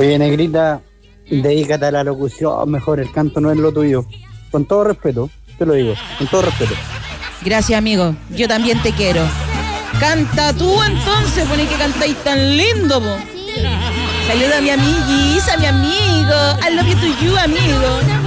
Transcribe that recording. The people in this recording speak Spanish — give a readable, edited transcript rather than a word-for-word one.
Oye, negrita, dedícate a la locución, mejor, el canto no es lo tuyo. Con todo respeto, te lo digo, con todo respeto. Gracias, amigo. Yo también te quiero. Canta tú entonces, pone que cantáis tan lindo, po. Saluda a mi amiguis, a mi amigo. I love you to you, amigo.